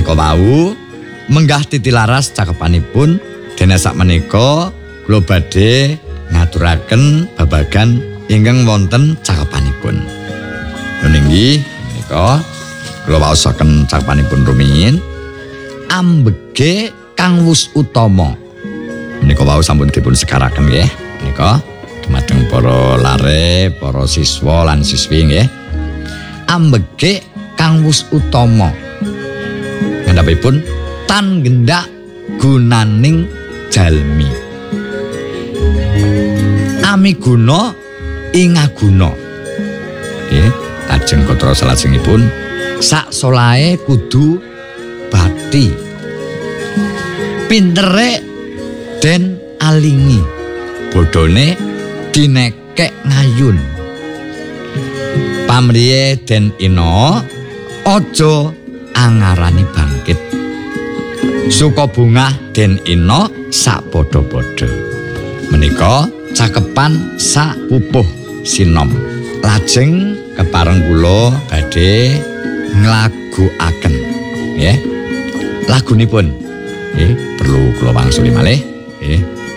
Menika wau menggah titilaras cakepanipun dene sakmenika kula badhe ngaturaken babagan ingkang wonten cakepanipun. Nggih menika kula waosaken cakepanipun rumiyin ambege kang wus utama. Menika wau sampun dipun sekaraken nggih. Menika dumateng para lare, para siswa lan siswi nggih. Ambege kang wus utama. Ngandhapipun tan gendak gunaning jalmi. Amiguna ingaguna. Nggih, lajeng katra salajengipun sak solahe kudu bati. Pintere den alingi. Bodhone dinekek ngayun. Pamriye den ina aja angarani bangkit. Suka bungah den ina sak padha-padha. Menika cakepan sak pupuh sinom. Lajeng kepareng kula badhe nglaguaken nggih. Lagunipun nggih perlu kula wangsuli malih nggih.